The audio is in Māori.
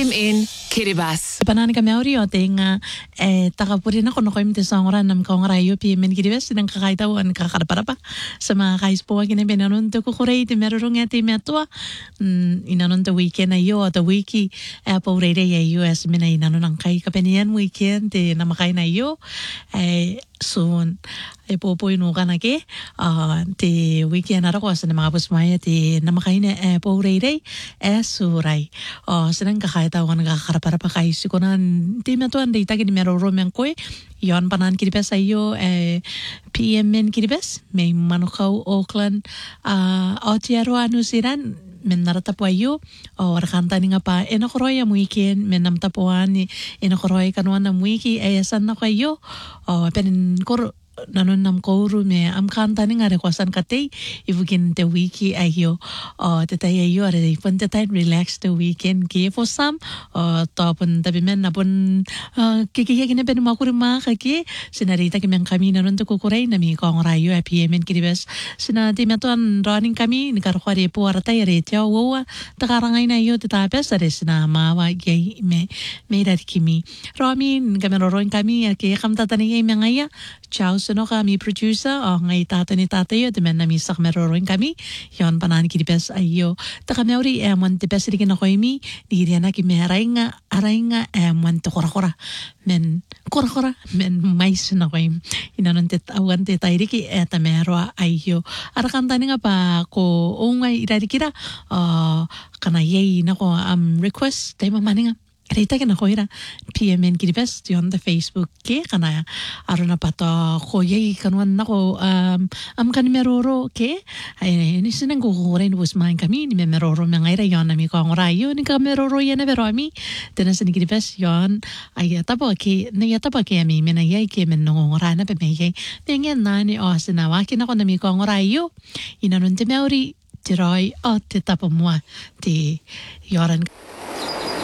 PMN Kiribati. Panani kami ori o tinga takapuri na kono koim te sangoran nam kaungarayo PMN Kiribati nang kakaitawan kakarapara pa sa mga kaispo kini pinanunto ko kurei te merurong ati metua inanunto weekend ayo at wiki po rede ya US mina inanunang kai kapenian weekend te namakai na yo soon ay po inukan ake te weekend ara ko sa mga pusmaya te namakay na po rede suray sinang kakaitawan kakarapara pa kaisi ko na te metuan de itagi ni merurong yang koe yon panan Kiribati ayo PMN Kiribati may manukaw Auckland Aotearoa New Zealand men naratapo ayo warakanta ni nga pa enokoroy am weekend men namtapuan ni enokoroy kanuan am wiki ayasan na kayo penin kor nanon nam kouru me am kanta ni nga rekwasan katay ifugin te wiki ayo tetay ayo are pun tetay relax the weekend ke for some tapon tabi men napon kiki kini pen makuri ma kaki sinarita kami ang kami nanon to kukuray nami kong rayo PMN Kiribati sinati metuan running kami ni karkwari po aratay retya wawa takarangay na yo tetapes are sina mawa gay me dar kimi romin kami roron kami ke kam tatani ay mangaya ciao no kami producer ngay tata ni tatayo demen na misak meroron kami yon panan Kiribati ayo ta kami ori mon te pesi kin ako imi diri na ki meray nga mon to kora men mais na ko inanon te awan te tayri ki eta mero ayo arakan tani nga pa ko ungay irarikira kana yey nako request tay mamaninga Rita kina ko ira PMN Kiribati on the Facebook ke kana aro na pato ko yay kanuan nako kan meroro ke ay ni sinang kukuren was main kami ni meroro mga ira yon nami ko ang rayo ni ka meroro yan na pero ami tenas ni Kiribati yon ay tapo ke ami menayay ke men nongora na pemeyay tengen na ni sinawa kinako nami ko ang rayo inanon te meuri tiroy te tapo mo ti yoran